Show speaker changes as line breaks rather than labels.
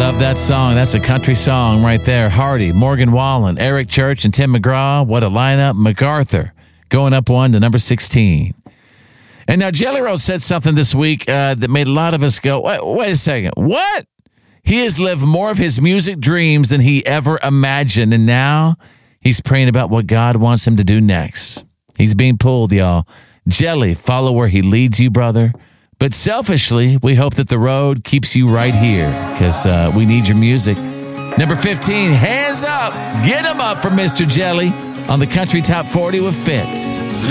love that song. That's a country song right there. Hardy, Morgan Wallen, Eric Church, and Tim McGraw. What a lineup. MacArthur going up one to number 16. And now Jelly Roll said something this week that made a lot of us go, wait a second. What? He has lived more of his music dreams than he ever imagined. And now he's praying about what God wants him to do next. He's being pulled, y'all. Jelly, follow where he leads you, brother. But selfishly, we hope that the road keeps you right here because we need your music. Number 15, Hands Up. Get 'em up for Mr. Jelly on the Country Top 40 with Fitz.